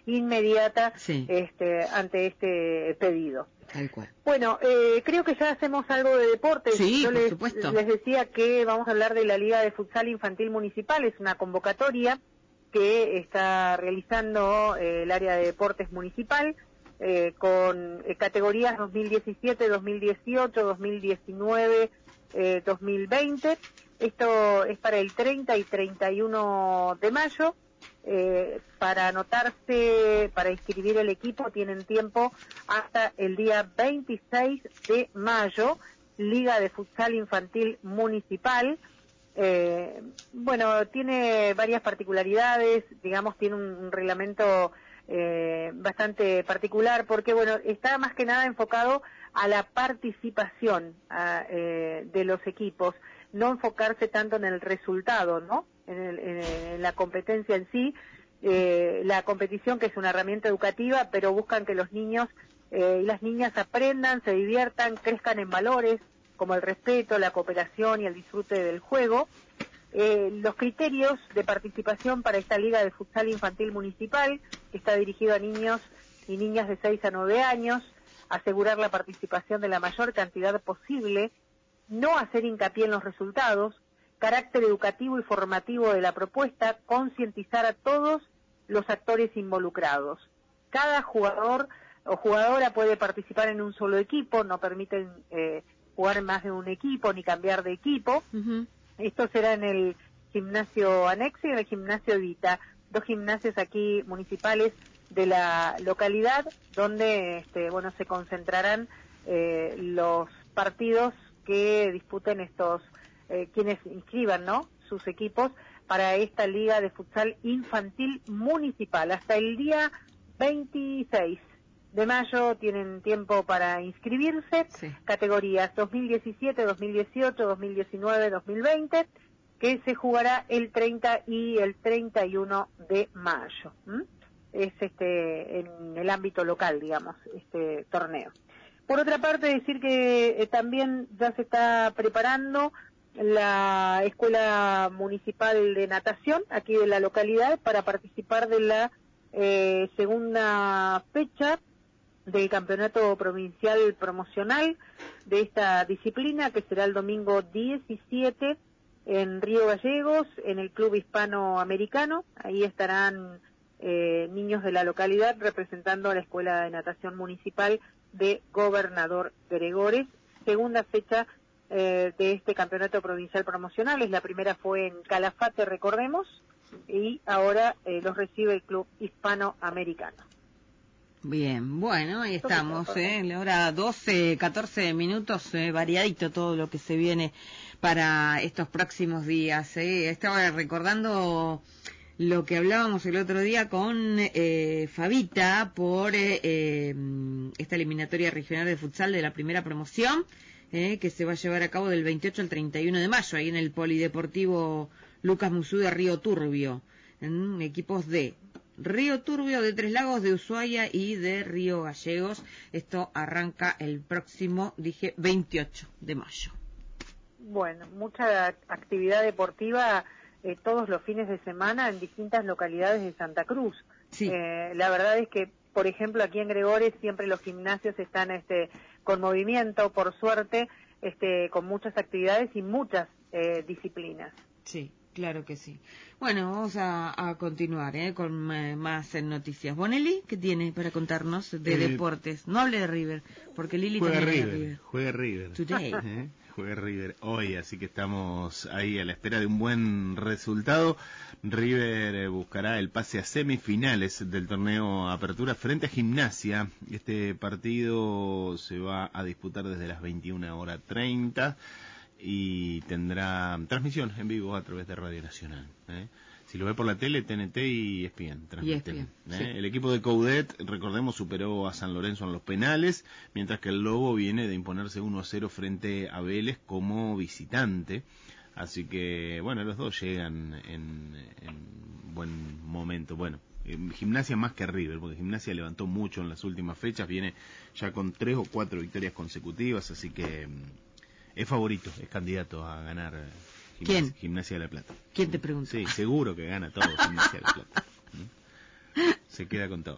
inmediata ante este pedido. Tal cual. Bueno, creo que ya hacemos algo de deporte. Sí, Yo por supuesto. les decía que vamos a hablar de la Liga de Futsal Infantil Municipal. Es una convocatoria que está realizando el área de deportes municipal con categorías 2017, 2018, 2019, 2020. Esto es para el 30 y 31 de mayo. Para anotarse, para inscribir el equipo, tienen tiempo hasta el día 26 de mayo, Liga de Futsal Infantil Municipal. Bueno, tiene varias particularidades, digamos, tiene un reglamento bastante particular, porque, bueno, está más que nada enfocado a la participación de los equipos, no enfocarse tanto en el resultado, ¿no? En la competencia en sí, la competición, que es una herramienta educativa, pero buscan que los niños y las niñas aprendan, se diviertan, crezcan en valores como el respeto, la cooperación y el disfrute del juego. Los criterios de participación para esta Liga de Futsal Infantil Municipal, que está dirigido a niños y niñas de 6 a 9 años, asegurar la participación de la mayor cantidad posible, no hacer hincapié en los resultados, carácter educativo y formativo de la propuesta, concientizar a todos los actores involucrados. Cada jugador o jugadora puede participar en un solo equipo, no permiten jugar en más de un equipo ni cambiar de equipo. Esto será en el gimnasio Anexo y en el gimnasio Evita, dos gimnasios aquí municipales de la localidad, donde bueno, se concentrarán los partidos que disputen estos quienes inscriban, ¿no?, sus equipos para esta Liga de Futsal Infantil Municipal. Hasta el día 26 de mayo tienen tiempo para inscribirse. Categorías 2017, 2018, 2019, 2020, que se jugará el 30 y el 31 de mayo. Es en el ámbito local, digamos, este torneo. Por otra parte, decir que también ya se está preparando la Escuela Municipal de Natación, aquí de la localidad, para participar de la segunda fecha del Campeonato Provincial Promocional de esta disciplina, que será el domingo 17 en Río Gallegos, en el Club Hispanoamericano. Ahí estarán niños de la localidad representando a la Escuela de Natación Municipal de Gobernador Gregores. Segunda fecha de este campeonato provincial promocional. La primera fue en Calafate, recordemos, y ahora los recibe el Club Hispanoamericano. Bien, bueno, ahí estamos, la hora 12, 14 minutos, variadito todo lo que se viene para estos próximos días. Estaba recordando lo que hablábamos el otro día con Fabita por esta eliminatoria regional de futsal de la primera promoción, que se va a llevar a cabo del 28 al 31 de mayo, ahí en el Polideportivo Lucas Musú de Río Turbio, en equipos de Río Turbio, de Tres Lagos, de Ushuaia y de Río Gallegos. Esto arranca el próximo, 28 de mayo. Bueno, mucha actividad deportiva todos los fines de semana en distintas localidades de Santa Cruz. Sí. La verdad es que, por ejemplo, aquí en Gregores siempre los gimnasios están con movimiento, por suerte, con muchas actividades y muchas disciplinas. Sí, claro que sí. Bueno, vamos a continuar con más noticias. Bonelli, ¿qué tiene para contarnos de deportes? No hable de River, porque Lili juega también River. Juega River. Today. Juega River hoy, así que estamos ahí a la espera de un buen resultado. River buscará el pase a semifinales del torneo Apertura frente a Gimnasia. Este partido se va a disputar desde las 21:30 y tendrá transmisión en vivo a través de Radio Nacional. Si lo ve por la tele, TNT y ESPN transmiten. Sí. El equipo de Coudet, recordemos, superó a San Lorenzo en los penales, mientras que el Lobo viene de imponerse 1-0 frente a Vélez como visitante. Así que, bueno, los dos llegan en buen momento. Bueno, Gimnasia más que River, porque Gimnasia levantó mucho en las últimas fechas, viene ya con 3 o 4 victorias consecutivas, así que es favorito, es candidato a ganar Gimnasia de La Plata. ¿Quién te pregunta? Sí, seguro que gana todo Gimnasia de La Plata. Se queda con todo.